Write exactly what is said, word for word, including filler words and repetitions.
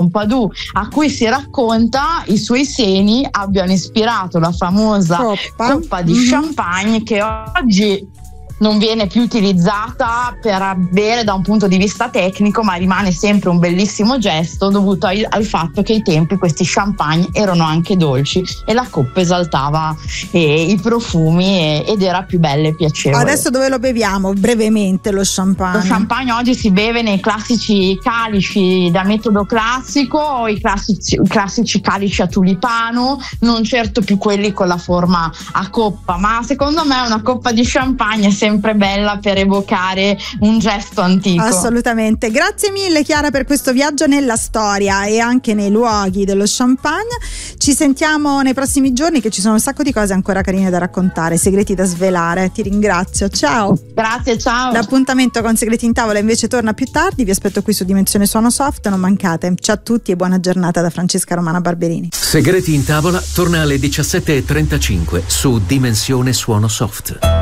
Pompidou, a cui si racconta i suoi seni abbiano ispirato la famosa coppa, coppa di mm-hmm. champagne, che oggi non viene più utilizzata per bere da un punto di vista tecnico, ma rimane sempre un bellissimo gesto dovuto ai, al fatto che ai tempi questi champagne erano anche dolci e la coppa esaltava eh, i profumi e, ed era più bella e piacevole. Adesso dove lo beviamo brevemente lo champagne? Lo champagne oggi si beve nei classici calici da metodo classico, i classici, i classici calici a tulipano, non certo più quelli con la forma a coppa, ma secondo me una coppa di champagne è sempre sempre bella per evocare un gesto antico. Assolutamente. Grazie mille Chiara per questo viaggio nella storia e anche nei luoghi dello champagne. Ci sentiamo nei prossimi giorni, che ci sono un sacco di cose ancora carine da raccontare, segreti da svelare. Ti ringrazio, ciao. Grazie, ciao. L'appuntamento con Segreti in Tavola invece torna più tardi, vi aspetto qui su Dimensione Suono Soft, non mancate. Ciao a tutti e buona giornata da Francesca Romana Barberini. Segreti in Tavola torna alle diciassette e trentacinque su Dimensione Suono Soft.